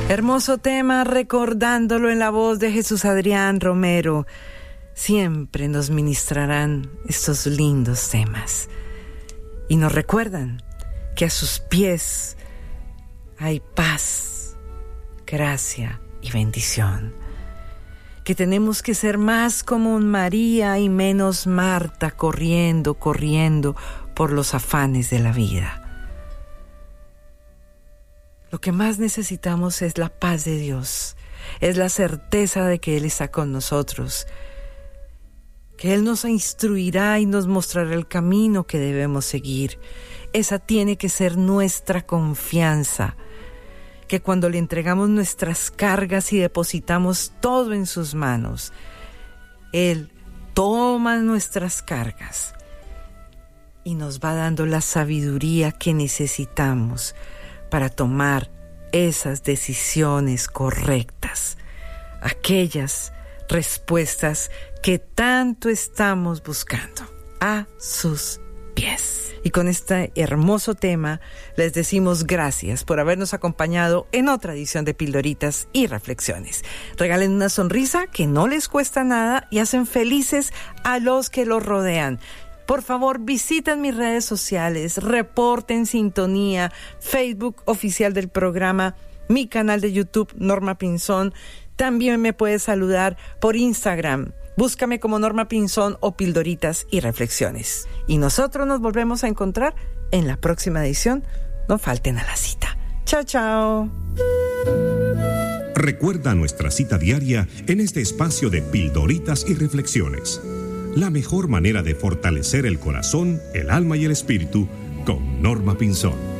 Hermoso tema, recordándolo en la voz de Jesús Adrián Romero. Siempre nos ministrarán estos lindos temas y nos recuerdan que a sus pies hay paz, gracia y bendición. Que tenemos que ser más como María y menos Marta, corriendo por los afanes de la vida. Lo que más necesitamos es la paz de Dios, es la certeza de que Él está con nosotros, que Él nos instruirá y nos mostrará el camino que debemos seguir. Esa tiene que ser nuestra confianza, que cuando le entregamos nuestras cargas y depositamos todo en sus manos, Él toma nuestras cargas y nos va dando la sabiduría que necesitamos para tomar esas decisiones correctas, aquellas respuestas que tanto estamos buscando a sus pies. Y con este hermoso tema les decimos gracias por habernos acompañado en otra edición de Pildoritas y Reflexiones. Regalen una sonrisa que no les cuesta nada y hacen felices a los que los rodean. Por favor, visiten mis redes sociales, reporten sintonía, Facebook oficial del programa, mi canal de YouTube, Norma Pinzón. También me puedes saludar por Instagram. Búscame como Norma Pinzón o Pildoritas y Reflexiones. Y nosotros nos volvemos a encontrar en la próxima edición. No falten a la cita. Chao, chao. Recuerda nuestra cita diaria en este espacio de Pildoritas y Reflexiones. La mejor manera de fortalecer el corazón, el alma y el espíritu con Norma Pinzón.